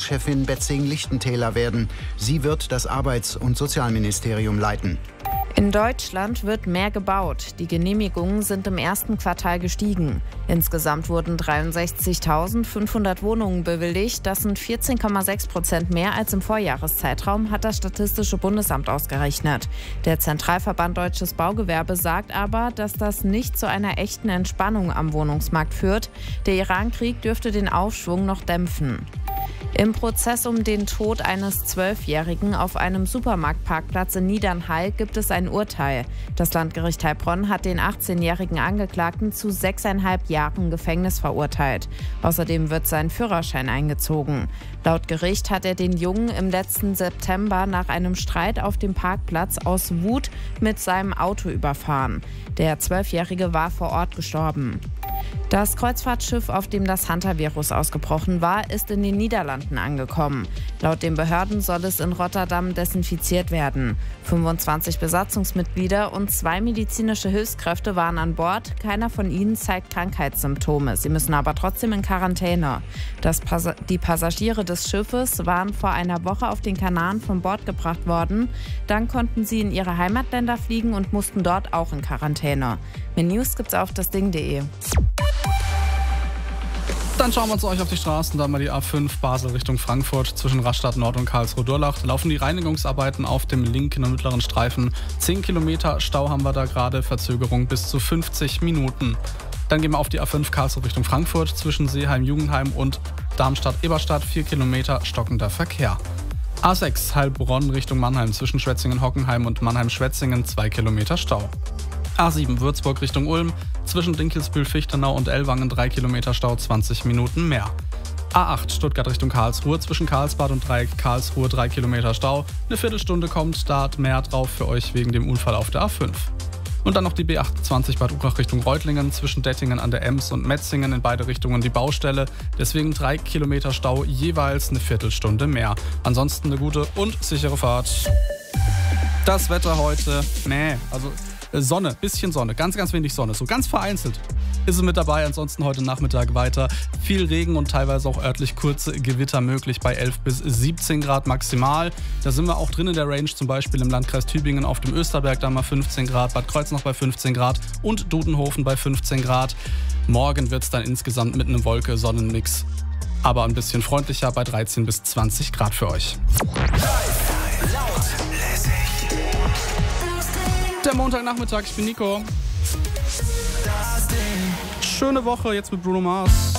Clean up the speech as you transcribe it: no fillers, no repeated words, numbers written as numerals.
Regierungschefin Betzing-Lichtentäler werden. Sie wird das Arbeits- und Sozialministerium leiten. In Deutschland wird mehr gebaut. Die Genehmigungen sind im ersten Quartal gestiegen. Insgesamt wurden 63.500 Wohnungen bewilligt. Das sind 14,6% mehr als im Vorjahreszeitraum, hat das Statistische Bundesamt ausgerechnet. Der Zentralverband Deutsches Baugewerbe sagt aber, dass das nicht zu einer echten Entspannung am Wohnungsmarkt führt. Der Iran-Krieg dürfte den Aufschwung noch dämpfen. Im Prozess um den Tod eines 12-Jährigen auf einem Supermarktparkplatz in Niedernhall gibt es ein Urteil. Das Landgericht Heilbronn hat den 18-jährigen Angeklagten zu 6,5 Jahren Gefängnis verurteilt. Außerdem wird sein Führerschein eingezogen. Laut Gericht hat er den Jungen im letzten September nach einem Streit auf dem Parkplatz aus Wut mit seinem Auto überfahren. Der 12-Jährige war vor Ort gestorben. Das Kreuzfahrtschiff, auf dem das Hantavirus ausgebrochen war, ist in den Niederlanden angekommen. Laut den Behörden soll es in Rotterdam desinfiziert werden. 25 Besatzungsmitglieder und 2 medizinische Hilfskräfte waren an Bord. Keiner von ihnen zeigt Krankheitssymptome. Sie müssen aber trotzdem in Quarantäne. Die Passagiere des Schiffes waren vor einer Woche auf den Kanaren von Bord gebracht worden. Dann konnten sie in ihre Heimatländer fliegen und mussten dort auch in Quarantäne. Mehr News gibt's auf dasding.de. Dann schauen wir uns euch auf die Straßen, da mal die A5 Basel Richtung Frankfurt zwischen Rastatt Nord und Karlsruhe-Durlach. Da laufen die Reinigungsarbeiten auf dem linken und mittleren Streifen. 10 Kilometer Stau haben wir da gerade, Verzögerung bis zu 50 Minuten. Dann gehen wir auf die A5 Karlsruhe Richtung Frankfurt zwischen Seeheim-Jugendheim und Darmstadt-Eberstadt. 4 Kilometer stockender Verkehr. A6 Heilbronn Richtung Mannheim zwischen Schwetzingen-Hockenheim und Mannheim-Schwetzingen. 2 Kilometer Stau. A7 Würzburg Richtung Ulm, zwischen Dinkelsbühl-Fichtenau und Ellwangen 3 Kilometer Stau, 20 Minuten mehr. A8 Stuttgart Richtung Karlsruhe, zwischen Karlsbad und Dreieck Karlsruhe 3 Kilometer Stau. Eine Viertelstunde kommt da mehr drauf für euch wegen dem Unfall auf der A5. Und dann noch die B28 Bad Urach Richtung Reutlingen, zwischen Dettingen an der Ems und Metzingen in beide Richtungen die Baustelle. Deswegen 3 Kilometer Stau, jeweils eine Viertelstunde mehr. Ansonsten eine gute und sichere Fahrt. Das Wetter heute, Sonne, bisschen Sonne, ganz, ganz wenig Sonne, so ganz vereinzelt ist es mit dabei. Ansonsten heute Nachmittag weiter viel Regen und teilweise auch örtlich kurze Gewitter möglich bei 11 bis 17 Grad maximal. Da sind wir auch drin in der Range, zum Beispiel im Landkreis Tübingen auf dem Österberg, da mal 15 Grad, Bad Kreuznach bei 15 Grad und Dudenhofen bei 15 Grad. Morgen wird es dann insgesamt mit einem Wolke-Sonnenmix, aber ein bisschen freundlicher bei 13 bis 20 Grad für euch. Der Montagnachmittag, ich bin Nico. Schöne Woche jetzt mit Bruno Mars.